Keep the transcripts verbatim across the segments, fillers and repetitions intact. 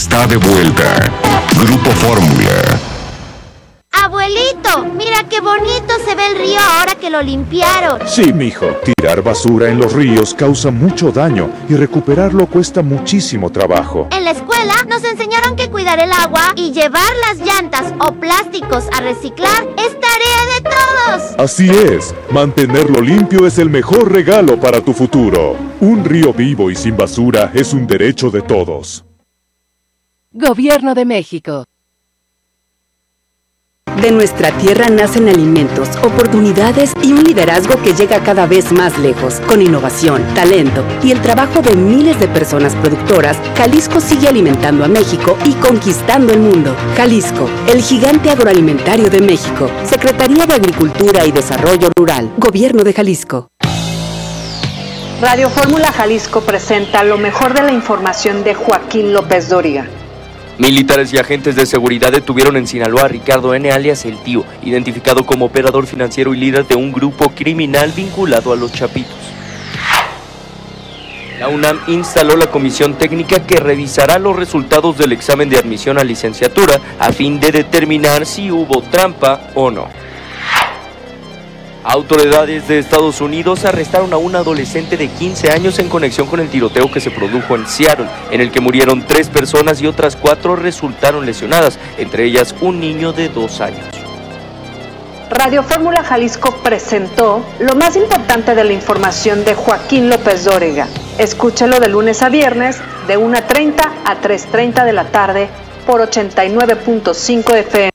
Está de vuelta. Grupo Fórmula. Abuelito, mira qué bonito se ve el río ahora que lo limpiaron. Sí, mijo. Tirar basura en los ríos causa mucho daño y recuperarlo cuesta muchísimo trabajo. En la escuela nos enseñaron que cuidar el agua y llevar las llantas o plásticos a reciclar es tarea de todos. Así es. Mantenerlo limpio es el mejor regalo para tu futuro. Un río vivo y sin basura es un derecho de todos. Gobierno de México. De nuestra tierra nacen alimentos, oportunidades y un liderazgo que llega cada vez más lejos. Con innovación, talento y el trabajo de miles de personas productoras, Jalisco sigue alimentando a México y conquistando el mundo. Jalisco, el gigante agroalimentario de México. Secretaría de Agricultura y Desarrollo Rural. Gobierno de Jalisco. Radio Fórmula Jalisco presenta lo mejor de la información de Joaquín López Dóriga. Militares y agentes de seguridad detuvieron en Sinaloa a Ricardo N., alias El Tío, identificado como operador financiero y líder de un grupo criminal vinculado a los Chapitos. La UNAM instaló la comisión técnica que revisará los resultados del examen de admisión a licenciatura a fin de determinar si hubo trampa o no. Autoridades de Estados Unidos arrestaron a un adolescente de quince años en conexión con el tiroteo que se produjo en Seattle, en el que murieron tres personas y otras cuatro resultaron lesionadas, entre ellas un niño de dos años. Radio Fórmula Jalisco presentó lo más importante de la información de Joaquín López Dóriga. Escúchelo de lunes a viernes, de una treinta a tres treinta de la tarde, por ochenta y nueve punto cinco F M.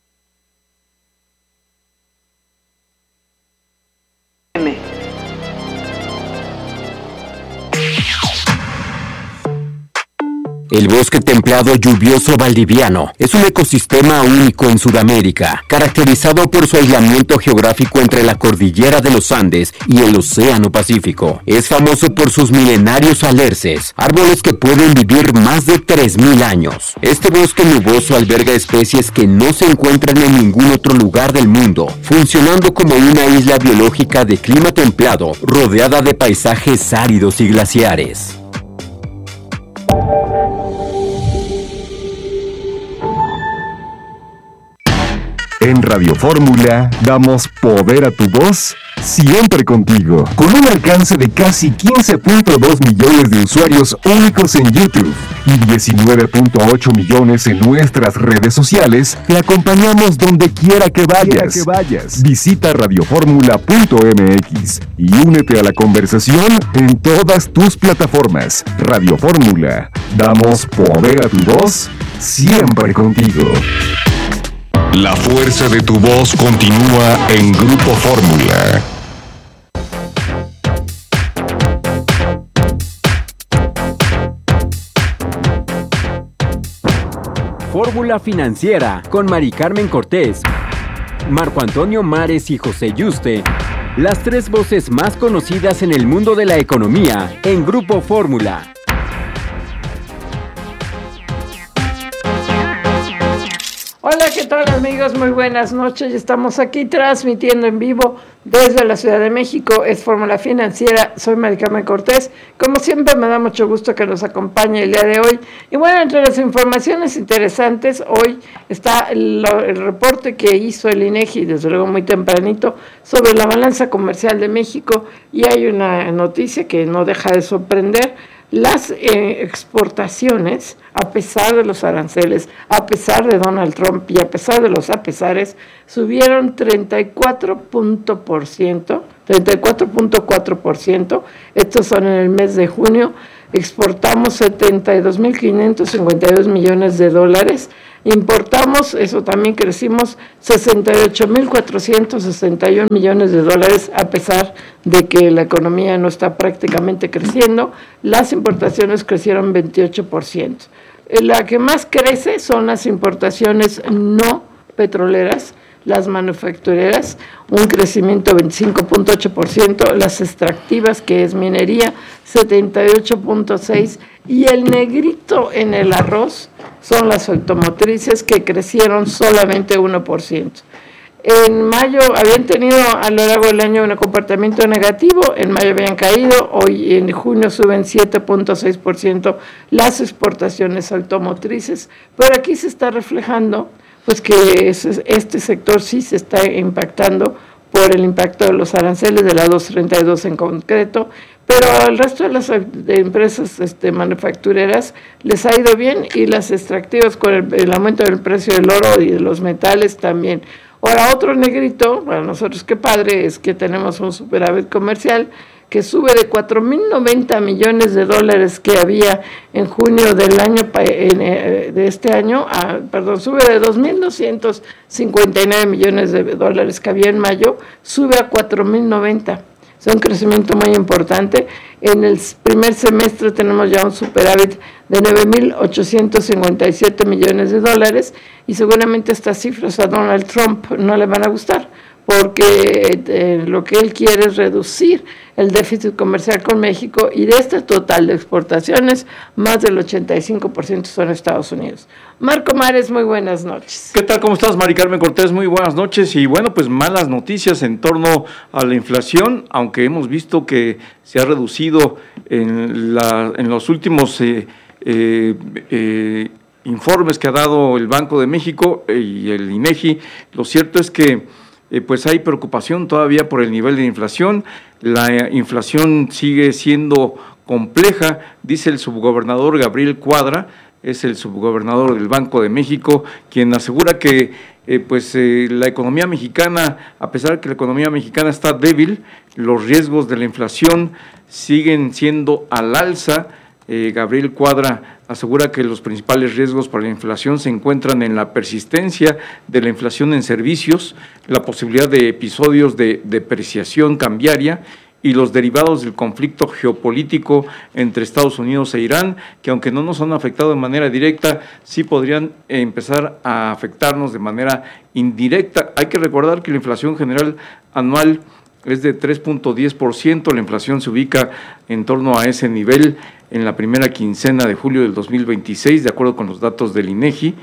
El bosque templado lluvioso valdiviano es un ecosistema único en Sudamérica, caracterizado por su aislamiento geográfico entre la cordillera de los Andes y el Océano Pacífico. Es famoso por sus milenarios alerces, árboles que pueden vivir más de tres mil años. Este bosque nuboso alberga especies que no se encuentran en ningún otro lugar del mundo, funcionando como una isla biológica de clima templado, rodeada de paisajes áridos y glaciares. En Radio Fórmula damos poder a tu voz, siempre contigo. Con un alcance de casi quince punto dos millones de usuarios únicos en YouTube y diecinueve punto ocho millones en nuestras redes sociales, te acompañamos donde quiera que vayas. Que vayas. Visita radioformula punto m x y únete a la conversación en todas tus plataformas. Radio Fórmula, damos poder a tu voz, siempre contigo. La fuerza de tu voz continúa en Grupo Fórmula. Fórmula Financiera con Mari Carmen Cortés, Marco Antonio Mares y José Yuste, las tres voces más conocidas en el mundo de la economía en Grupo Fórmula. Hola, ¿qué tal amigos? Muy buenas noches. Estamos aquí transmitiendo en vivo desde la Ciudad de México. Es Fórmula Financiera. Soy Mari Carmen Cortés. Como siempre me da mucho gusto que nos acompañe el día de hoy. Y bueno, entre las informaciones interesantes, hoy está el, el reporte que hizo el INEGI, desde luego muy tempranito, sobre la balanza comercial de México. Y hay una noticia que no deja de sorprender. Las eh, exportaciones, a pesar de los aranceles, a pesar de Donald Trump y a pesar de los apesares, subieron treinta y cuatro punto cuatro por ciento, treinta y cuatro punto cuatro por ciento. Estos son en el mes de junio. Exportamos setenta y dos mil quinientos cincuenta y dos millones de dólares. Importamos, eso también crecimos, sesenta y ocho mil cuatrocientos sesenta y uno millones de dólares, a pesar de que la economía no está prácticamente creciendo. Las importaciones crecieron veintiocho por ciento. La que más crece son las importaciones no petroleras, las manufactureras, un crecimiento de veinticinco punto ocho por ciento, las extractivas, que es minería, setenta y ocho punto seis por ciento, y el negrito en el arroz son las automotrices, que crecieron solamente uno por ciento. En mayo habían tenido a lo largo del año un comportamiento negativo, en mayo habían caído, hoy en junio suben siete punto seis por ciento las exportaciones automotrices, pero aquí se está reflejando pues que este sector sí se está impactando por el impacto de los aranceles de la doscientos treinta y dos en concreto, pero al resto de las de empresas este, manufactureras les ha ido bien y las extractivas con el, el aumento del precio del oro y de los metales también. Ahora, otro negrito, para nosotros qué padre, es que tenemos un superávit comercial que sube de cuatro mil noventa millones de dólares que había en junio del año de este año, a, perdón, sube de dos mil doscientos cincuenta y nueve millones de dólares que había en mayo, sube a cuatro mil noventa. Es un crecimiento muy importante. En el primer semestre tenemos ya un superávit de nueve mil ochocientos cincuenta y siete millones de dólares y seguramente estas cifras a Donald Trump no le van a gustar, porque eh, lo que él quiere es reducir el déficit comercial con México y de este total de exportaciones, más del ochenta y cinco por ciento son Estados Unidos. Marco Mares, muy buenas noches. ¿Qué tal? ¿Cómo estás, Mari Carmen Cortés? Muy buenas noches. Y bueno, pues malas noticias en torno a la inflación, aunque hemos visto que se ha reducido en, la, en los últimos eh, eh, eh, informes que ha dado el Banco de México y el INEGI. Lo cierto es que Eh, pues hay preocupación todavía por el nivel de inflación. La eh, inflación sigue siendo compleja, dice el subgobernador Gabriel Cuadra, es el subgobernador del Banco de México, quien asegura que eh, pues eh, la economía mexicana, a pesar de que la economía mexicana está débil, los riesgos de la inflación siguen siendo al alza. Eh, Gabriel Cuadra asegura que los principales riesgos para la inflación se encuentran en la persistencia de la inflación en servicios, la posibilidad de episodios de depreciación cambiaria y los derivados del conflicto geopolítico entre Estados Unidos e Irán, que aunque no nos han afectado de manera directa, sí podrían empezar a afectarnos de manera indirecta. Hay que recordar que la inflación general anual es de tres punto diez por ciento, la inflación se ubica en torno a ese nivel en la primera quincena de julio del dos mil veintiséis, de acuerdo con los datos del INEGI,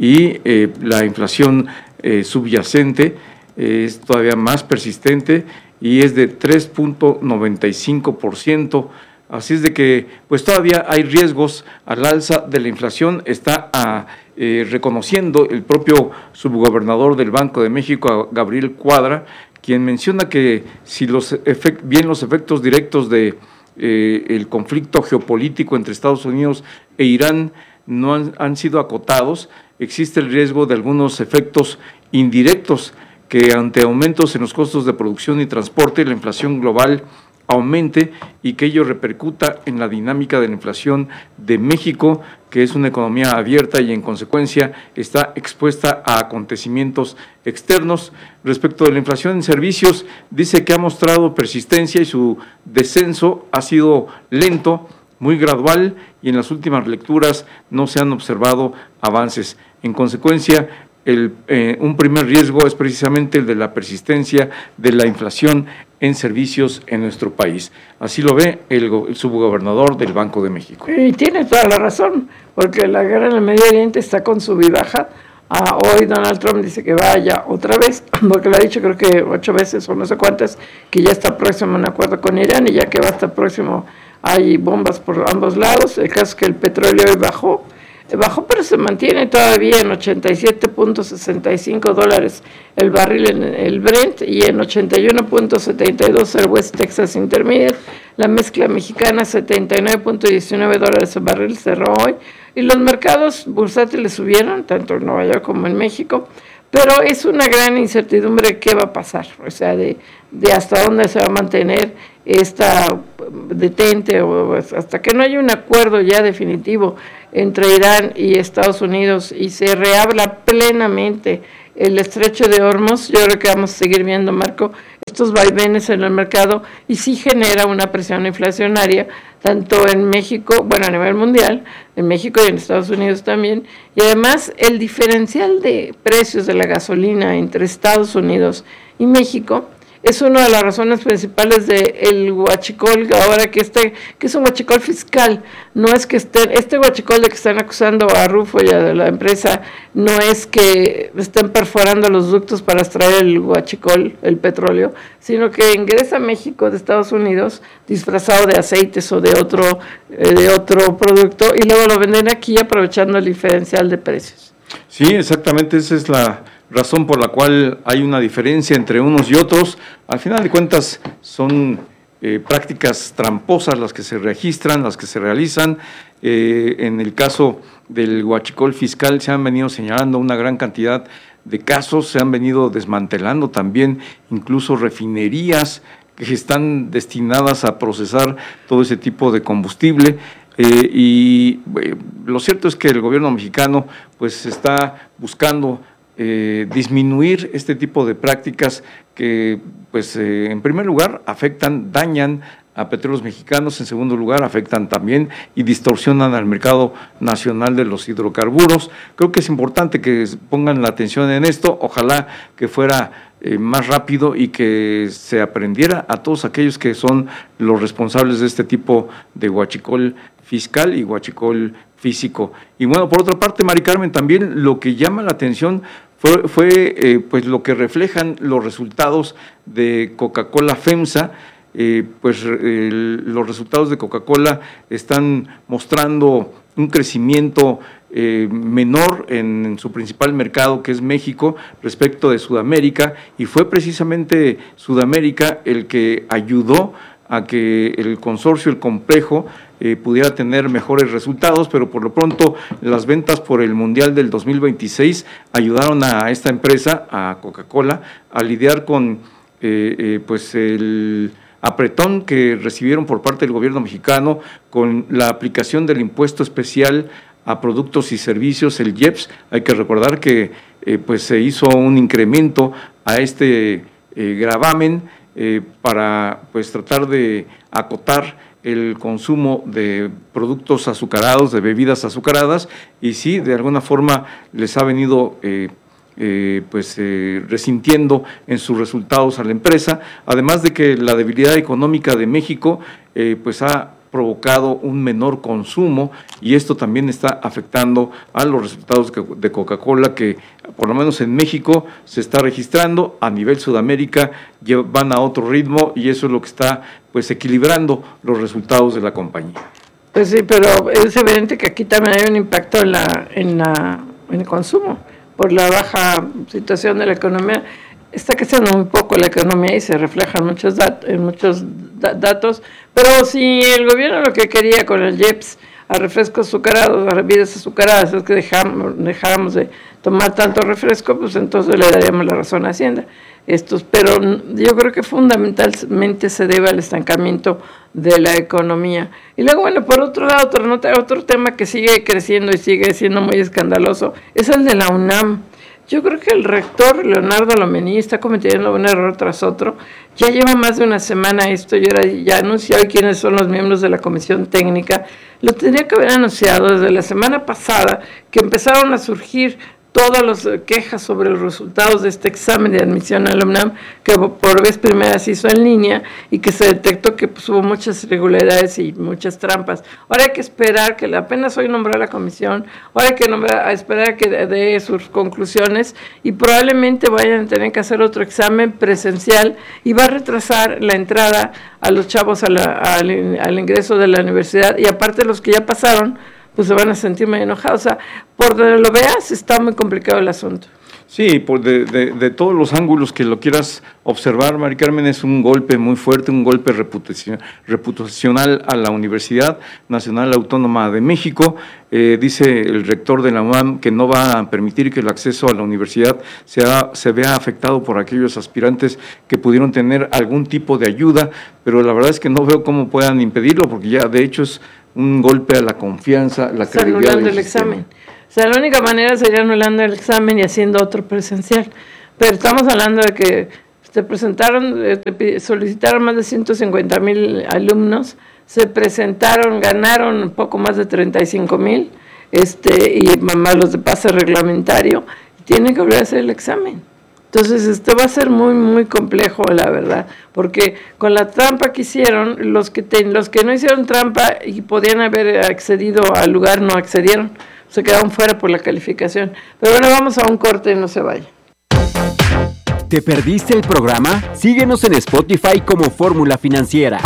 y eh, la inflación eh, subyacente eh, es todavía más persistente y es de tres punto noventa y cinco por ciento, así es de que pues todavía hay riesgos al alza de la inflación, está a, eh, reconociendo el propio subgobernador del Banco de México, Gabriel Cuadra, quien menciona que si los efect- bien los efectos directos de eh, el conflicto geopolítico entre Estados Unidos e Irán no han, han sido acotados, existe el riesgo de algunos efectos indirectos que ante aumentos en los costos de producción y transporte, la inflación global aumente y que ello repercuta en la dinámica de la inflación de México, que es una economía abierta y en consecuencia está expuesta a acontecimientos externos. Respecto de la inflación en servicios, dice que ha mostrado persistencia y su descenso ha sido lento, muy gradual y en las últimas lecturas no se han observado avances. En consecuencia, El, eh, un primer riesgo es precisamente el de la persistencia de la inflación en servicios en nuestro país. Así lo ve el, el subgobernador del Banco de México. Y tiene toda la razón, porque la guerra en el Medio Oriente está con sub y baja. Ah, hoy Donald Trump dice que vaya otra vez, porque lo ha dicho creo que ocho veces o no sé cuántas, que ya está próximo a un acuerdo con Irán y ya que va a estar próximo hay bombas por ambos lados. El caso es que el petróleo hoy bajó, Bajó, pero se mantiene todavía en ochenta y siete punto sesenta y cinco dólares el barril en el Brent y en ochenta y uno punto setenta y dos el West Texas Intermediate. La mezcla mexicana setenta y nueve punto diecinueve dólares el barril cerró hoy. Y los mercados bursátiles subieron, tanto en Nueva York como en México, pero es una gran incertidumbre qué va a pasar, o sea, de, de hasta dónde se va a mantener esta detente o hasta que no haya un acuerdo ya definitivo entre Irán y Estados Unidos y se reabra plenamente el estrecho de Hormuz. Yo creo que vamos a seguir viendo, Marco, estos vaivenes en el mercado y sí genera una presión inflacionaria, tanto en México, bueno, a nivel mundial, en México y en Estados Unidos también, y además el diferencial de precios de la gasolina entre Estados Unidos y México es una de las razones principales del huachicol, ahora que este, que es un huachicol fiscal, no es que estén, este huachicol de que están acusando a Rufo y a la empresa, no es que estén perforando los ductos para extraer el huachicol, el petróleo, sino que ingresa a México de Estados Unidos disfrazado de aceites o de otro, eh, de otro producto, y luego lo venden aquí aprovechando el diferencial de precios. Sí, exactamente, esa es la razón por la cual hay una diferencia entre unos y otros. Al final de cuentas son eh, prácticas tramposas las que se registran, las que se realizan. Eh, en el caso del huachicol fiscal se han venido señalando una gran cantidad de casos, se han venido desmantelando también incluso refinerías que están destinadas a procesar todo ese tipo de combustible. Eh, y eh, lo cierto es que el gobierno mexicano pues está buscando Eh, disminuir este tipo de prácticas que, pues, eh, en primer lugar, afectan, dañan a petróleos mexicanos, en segundo lugar, afectan también y distorsionan al mercado nacional de los hidrocarburos. Creo que es importante que pongan la atención en esto, ojalá que fuera eh, más rápido y que se aprendiera a todos aquellos que son los responsables de este tipo de huachicol fiscal y huachicol físico. Y bueno, por otra parte, Mari Carmen, también lo que llama la atención fue, fue eh, pues lo que reflejan los resultados de Coca-Cola FEMSA. Eh, pues eh, los resultados de Coca-Cola están mostrando un crecimiento eh, menor en, en su principal mercado, que es México, respecto de Sudamérica, y fue precisamente Sudamérica el que ayudó a que el consorcio, el complejo, eh, pudiera tener mejores resultados, pero por lo pronto las ventas por el Mundial del dos mil veintiséis ayudaron a esta empresa, a Coca-Cola, a lidiar con eh, eh, pues el apretón que recibieron por parte del gobierno mexicano con la aplicación del impuesto especial a productos y servicios, el I E P S. Hay que recordar que eh, pues se hizo un incremento a este eh, gravamen eh, para pues tratar de acotar el consumo de productos azucarados, de bebidas azucaradas, y sí, de alguna forma les ha venido eh, Eh, pues eh, resintiendo en sus resultados a la empresa, además de que la debilidad económica de México eh, pues ha provocado un menor consumo, y esto también está afectando a los resultados de Coca-Cola, que por lo menos en México se está registrando, a nivel Sudamérica van a otro ritmo, y eso es lo que está pues equilibrando los resultados de la compañía. Pues sí, pero es evidente que aquí también hay un impacto en la, en la, en el consumo, por la baja situación de la economía. Está creciendo muy poco la economía y se refleja en muchos, dat en muchos da datos, pero si el gobierno lo que quería con el I E P S a refrescos azucarados, a bebidas azucaradas, es que dejamos, dejáramos de tomar tanto refresco, pues entonces le daríamos la razón a Hacienda. Estos, pero yo creo que fundamentalmente se debe al estancamiento de la economía. Y luego, bueno, por otro lado, otro, nota, otro tema que sigue creciendo y sigue siendo muy escandaloso es el de la UNAM. Yo creo que el rector Leonardo Lomelí está cometiendo un error tras otro. Ya lleva más de una semana esto, y ahora ya anunció quiénes son los miembros de la comisión técnica. Lo tendría que haber anunciado desde la semana pasada, que empezaron a surgir todas las quejas sobre los resultados de este examen de admisión a la UNAM, que por vez primera se hizo en línea y que se detectó que pues, hubo muchas irregularidades y muchas trampas. Ahora hay que esperar, que apenas hoy nombró la comisión, ahora hay que nombrar, a esperar a que dé de sus conclusiones, y probablemente vayan a tener que hacer otro examen presencial, y va a retrasar la entrada a los chavos a la, al, al ingreso de la universidad, y aparte los que ya pasaron, pues se van a sentir muy enojados. O sea, por donde lo veas, está muy complicado el asunto. Sí, por de, de, de todos los ángulos que lo quieras observar, Mari Carmen, es un golpe muy fuerte, un golpe reputacion, reputacional a la Universidad Nacional Autónoma de México. Eh, dice el rector de la UNAM que no va a permitir que el acceso a la universidad sea, se vea afectado por aquellos aspirantes que pudieron tener algún tipo de ayuda, pero la verdad es que no veo cómo puedan impedirlo, porque ya de hecho es un golpe a la confianza, la Está credibilidad anulando el examen. O sea, la única manera sería anulando el examen y haciendo otro presencial. Pero estamos hablando de que se presentaron, solicitaron más de ciento cincuenta mil alumnos, se presentaron, ganaron un poco más de treinta y cinco mil, este, y más los de pase reglamentario, y tienen que volver a hacer el examen. Entonces, este va a ser muy, muy complejo, la verdad, porque con la trampa que hicieron, los que te, los que no hicieron trampa y podían haber accedido al lugar, no accedieron, se quedaron fuera por la calificación. Pero bueno, vamos a un corte y no se vaya. ¿Te perdiste el programa? Síguenos en Spotify como Fórmula Financiera.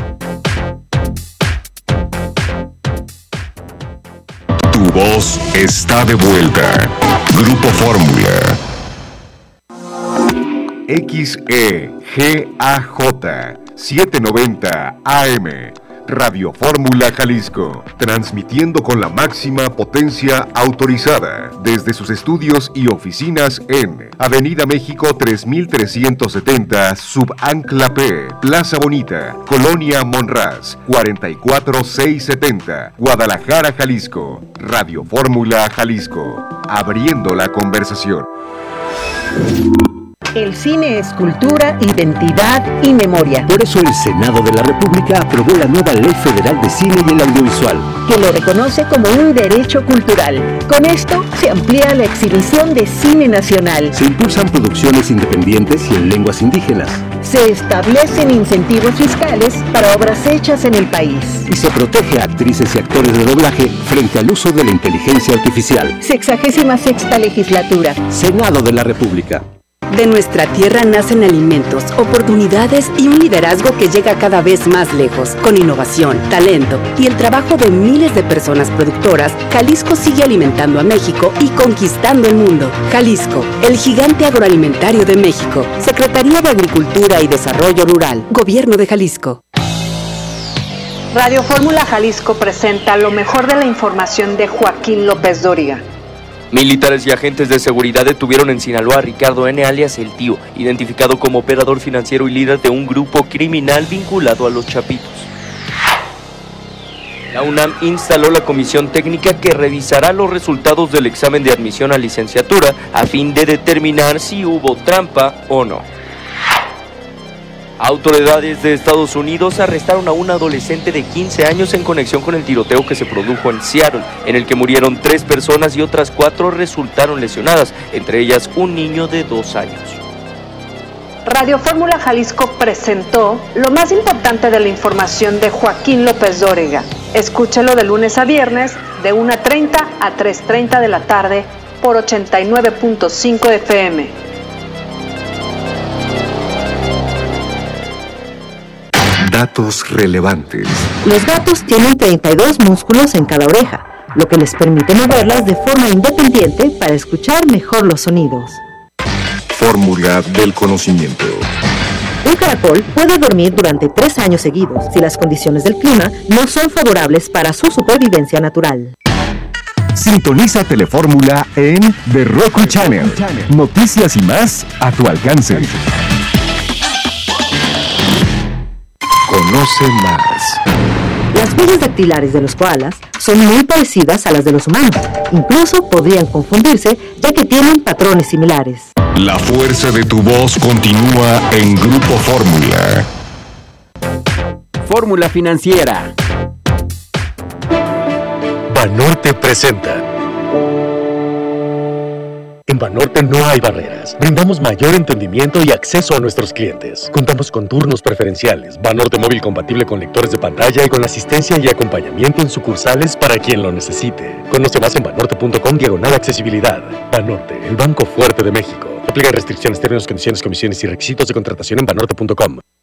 Tu voz está de vuelta. Grupo Fórmula. X E G A J setecientos noventa A M. Radio Fórmula Jalisco, transmitiendo con la máxima potencia autorizada desde sus estudios y oficinas en Avenida México tres mil trescientos setenta, Subancla P, Plaza Bonita, Colonia Monraz, cuarenta y cuatro mil seiscientos setenta, Guadalajara, Jalisco. Radio Fórmula Jalisco, abriendo la conversación. El cine es cultura, identidad y memoria. Por eso el Senado de la República aprobó la nueva Ley Federal de Cine y el Audiovisual, que lo reconoce como un derecho cultural. Con esto se amplía la exhibición de cine nacional. Se impulsan producciones independientes y en lenguas indígenas. Se establecen incentivos fiscales para obras hechas en el país. Y se protege a actrices y actores de doblaje frente al uso de la inteligencia artificial. Sexagésima sexta legislatura. Senado de la República. De nuestra tierra nacen alimentos, oportunidades y un liderazgo que llega cada vez más lejos. Con innovación, talento y el trabajo de miles de personas productoras, Jalisco sigue alimentando a México y conquistando el mundo. Jalisco, el gigante agroalimentario de México. Secretaría de Agricultura y Desarrollo Rural, Gobierno de Jalisco. Radio Fórmula Jalisco presenta lo mejor de la información de Joaquín López Dóriga. Militares y agentes de seguridad detuvieron en Sinaloa a Ricardo N., alias El Tío, identificado como operador financiero y líder de un grupo criminal vinculado a los Chapitos. La UNAM instaló la comisión técnica que revisará los resultados del examen de admisión a licenciatura a fin de determinar si hubo trampa o no. Autoridades de Estados Unidos arrestaron a un adolescente de quince años en conexión con el tiroteo que se produjo en Seattle, en el que murieron tres personas y otras cuatro resultaron lesionadas, entre ellas un niño de dos años. Radio Fórmula Jalisco presentó lo más importante de la información de Joaquín López Dóriga. Escúchelo de lunes a viernes de una treinta a tres treinta de la tarde por ochenta y nueve punto cinco F M. Datos relevantes. Los gatos tienen treinta y dos músculos en cada oreja, lo que les permite moverlas de forma independiente para escuchar mejor los sonidos. Fórmula del conocimiento. Un caracol puede dormir durante tres años seguidos si las condiciones del clima no son favorables para su supervivencia natural. Sintoniza Telefórmula en The Roku Channel. Noticias y más a tu alcance. Conoce más. Las huellas dactilares de los koalas son muy parecidas a las de los humanos. Incluso podrían confundirse, ya que tienen patrones similares. La fuerza de tu voz continúa en Grupo Fórmula. Fórmula Financiera. Banorte presenta. En Banorte no hay barreras. Brindamos mayor entendimiento y acceso a nuestros clientes. Contamos con turnos preferenciales, Banorte móvil compatible con lectores de pantalla y con asistencia y acompañamiento en sucursales para quien lo necesite. Conoce más en banorte punto com diagonal accesibilidad. Banorte, el banco fuerte de México. Aplican restricciones, términos, condiciones, comisiones y requisitos de contratación en banorte punto com.